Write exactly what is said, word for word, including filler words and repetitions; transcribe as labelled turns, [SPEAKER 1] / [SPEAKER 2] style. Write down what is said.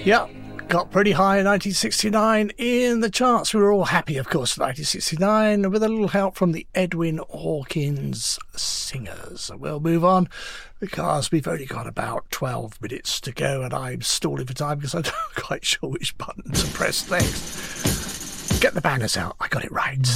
[SPEAKER 1] Yep, got pretty high in nineteen sixty-nine in the charts. We were all happy, of course, in nineteen sixty-nine, with a little help from the Edwin Hawkins Singers. We'll move on because we've only got about twelve minutes to go, and I'm stalling for time because I'm not quite sure which button to press next. Get the banners out. I got it right.